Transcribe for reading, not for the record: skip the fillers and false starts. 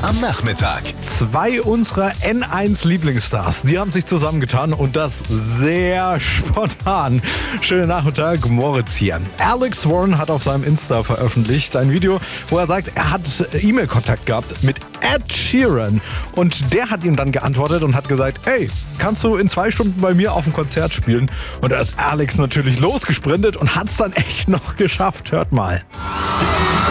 am Nachmittag. Zwei unserer N1-Lieblingsstars, die haben sich zusammengetan und das sehr spontan. Schönen Nachmittag, Moritz hier. Alex Warren hat auf seinem Insta veröffentlicht ein Video, wo er sagt, er hat E-Mail-Kontakt gehabt mit Ed Sheeran. Und der hat ihm dann geantwortet und hat gesagt, hey, kannst du in 2 Stunden bei mir auf dem Konzert spielen? Und da ist Alex natürlich losgesprintet und hat es dann echt noch geschafft. Hört mal.